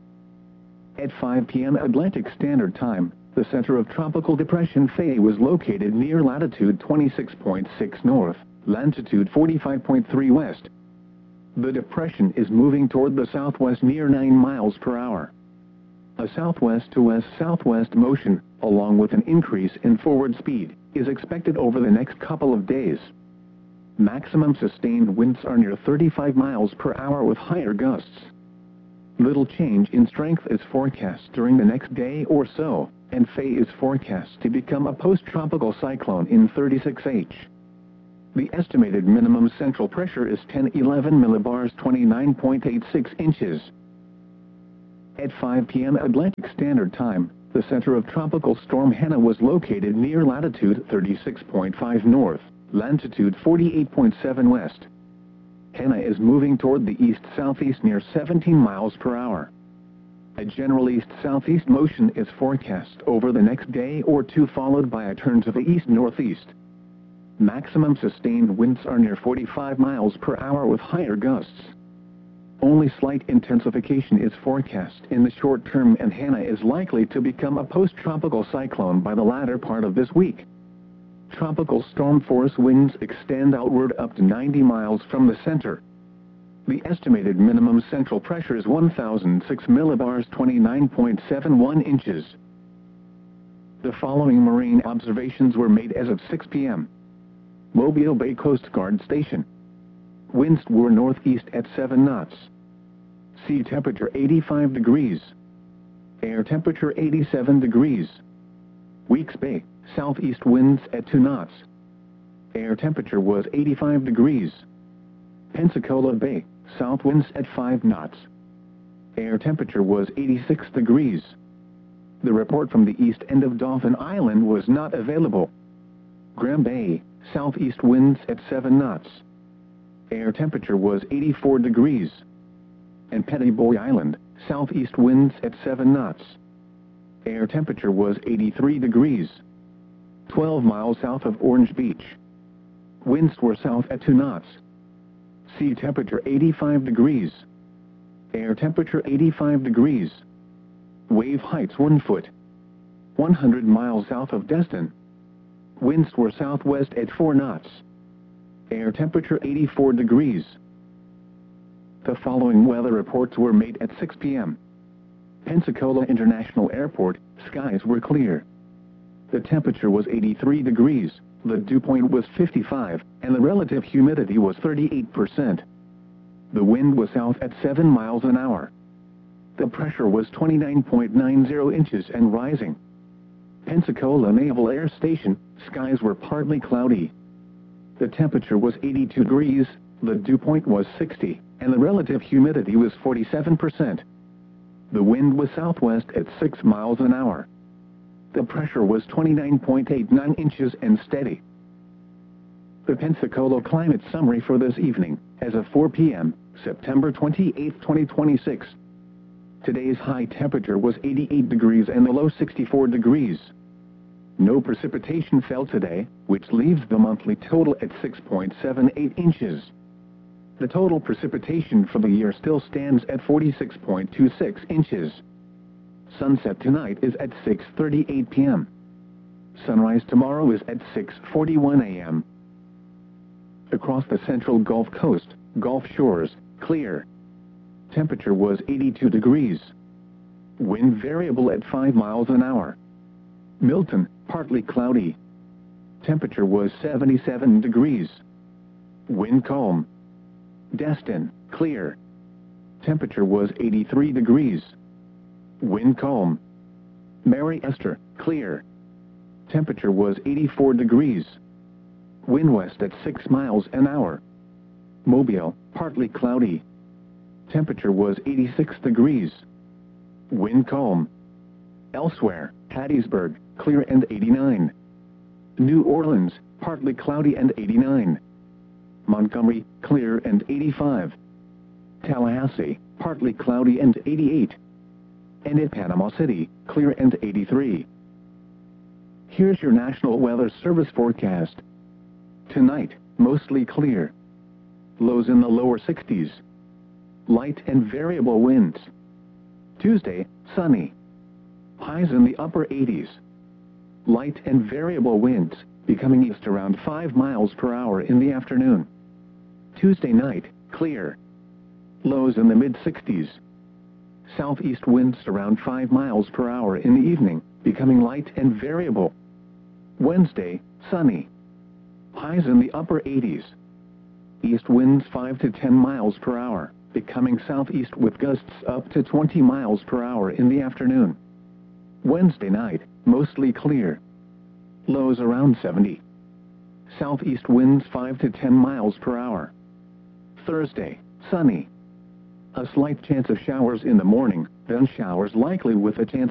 Speaker 1: At five p m Atlantic Standard Time, the center of Tropical Depression Faye was located near latitude twenty-six point six north, longitude forty-five point three west. The depression is moving toward the southwest near nine miles per hour. A southwest to west-southwest motion, along with an increase in forward speed, is expected over the next couple of days. Maximum sustained winds are near thirty-five miles per hour with higher gusts. Little change in strength is forecast during the next day or so, and Faye is forecast to become a post-tropical cyclone in thirty-six H. The estimated minimum central pressure is ten eleven millibars, twenty-nine point eight six inches. At five p m Atlantic Standard Time, the center of Tropical Storm Hannah was located near latitude thirty-six point five north, longitude forty-eight point seven west. Hannah is moving toward the east-southeast near seventeen miles per hour. A general east-southeast motion is forecast over the next day or two, followed by a turn to the east-northeast. Maximum sustained winds are near forty-five miles per hour with higher gusts. Only slight intensification is forecast in the short term, and Hannah is likely to become a post-tropical cyclone by the latter part of this week. Tropical storm force winds extend outward up to ninety miles from the center. The estimated minimum central pressure is one thousand six millibars, twenty-nine point seven one inches. The following marine observations were made as of six p m Mobile Bay Coast Guard Station. Winds were northeast at seven knots. Sea temperature eighty-five degrees. Air temperature eighty-seven degrees. Weeks Bay, southeast winds at two knots. Air temperature was eighty-five degrees. Pensacola Bay, south winds at five knots. Air temperature was eighty-six degrees. The report from the east end of Dauphin Island was not available. Graham Bay, southeast winds at seven knots. Air temperature was eighty-four degrees. And Petty Boy Island, southeast winds at seven knots. Air temperature was eighty-three degrees. twelve miles south of Orange Beach. Winds were south at two knots. Sea temperature eighty-five degrees. Air temperature eighty-five degrees. Wave heights one foot. one hundred miles south of Destin. Winds were southwest at four knots. Air temperature eighty-four degrees. The following weather reports were made at six p m Pensacola International Airport, skies were clear. The temperature was eighty-three degrees, the dew point was fifty-five, and the relative humidity was thirty-eight percent. The wind was south at seven miles an hour. The pressure was twenty-nine point nine zero inches and rising. Pensacola Naval Air Station, skies were partly cloudy. The temperature was eighty-two degrees, the dew point was sixty, and the relative humidity was forty-seven percent. The wind was southwest at six miles an hour. The pressure was twenty-nine point eight nine inches and steady. The Pensacola climate summary for this evening, as of four p m, September twenty-eighth, twenty twenty-six. Today's high temperature was eighty-eight degrees and the low sixty-four degrees. No precipitation fell today, which leaves the monthly total at six point seven eight inches. The total precipitation for the year still stands at forty-six point two six inches. Sunset tonight is at six thirty-eight p m Sunrise tomorrow is at six forty-one a m Across the central Gulf Coast, Gulf Shores, clear. Temperature was eighty-two degrees. Wind variable at five miles an hour. Milton, partly cloudy. Temperature was seventy-seven degrees. Wind calm. Destin, clear. Temperature was eighty-three degrees. Wind calm. Mary Esther, clear. Temperature was eighty-four degrees. Wind west at six miles an hour. Mobile, partly cloudy. Temperature was eighty-six degrees. Wind calm. Elsewhere, Hattiesburg, clear and eighty-nine. New Orleans, partly cloudy and eighty-nine. Montgomery, clear and eighty-five. Tallahassee, partly cloudy and eighty-eight. And at Panama City, clear and eighty-three. Here's your National Weather Service forecast. Tonight, mostly clear. Lows in the lower sixties. Light and variable winds. Tuesday, sunny. Highs in the upper eighties. Light and variable winds, becoming east around five miles per hour in the afternoon. Tuesday night, clear. Lows in the mid-sixties. Southeast winds around five miles per hour in the evening, becoming light and variable. Wednesday, sunny. Highs in the upper eighties. East winds five to ten miles per hour, becoming southeast with gusts up to twenty miles per hour in the afternoon. Wednesday night, mostly clear. Lows around seventy. Southeast winds five to ten miles per hour. Thursday, sunny. A slight chance of showers in the morning, then showers likely with a chance